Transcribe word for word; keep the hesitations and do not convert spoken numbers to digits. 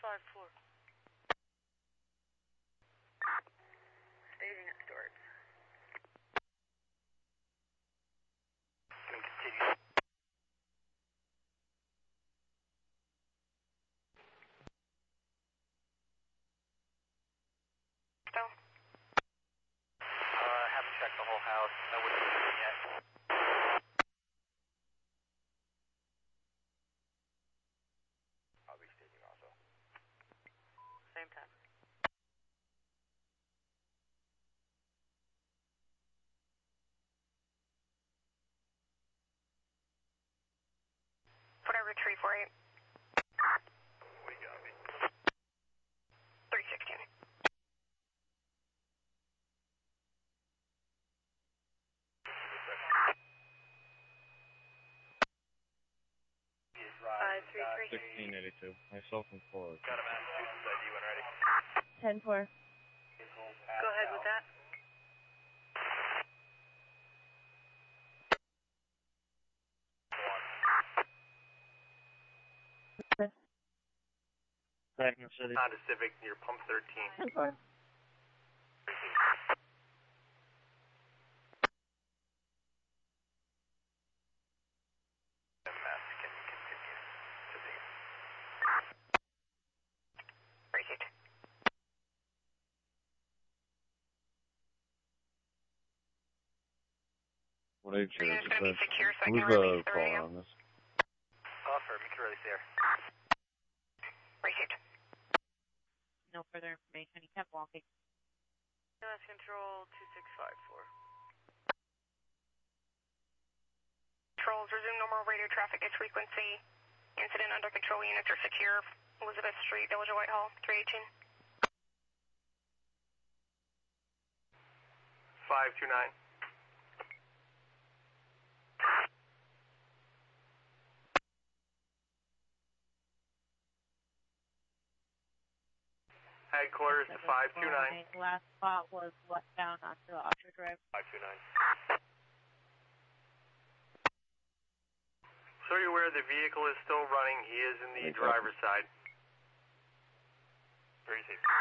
five four. Staging at Stewart's. Can continue. Still? Uh, haven't checked the whole house. I wouldn't see it yet. I'll be staging also. Same time. Whatever, three four eight. We got me. three sixteen. Five three three. sixteen eighty-two. Myself and Ford. Got a Massachusetts I D when ready. ten four. Go ahead with that. Back in the city. Honda Civic near pump thirteen. ten four. Received. What age The is unit's going to be it? secure, so I Who's can the release the caller radio. on this? Offer, make it release there. Received. No further information. He kept walking. U S Control two six five four. Controls, resume normal radio traffic at frequency. Incident under control, units are secure. Elizabeth Street, Villager Whitehall, three eighteen. five two nine. Headquarters to five two nine. Last spot was westbound onto Oxford Drive. five two nine. So you're aware the vehicle is still running. He is in the Hey, driver's side. Where is he?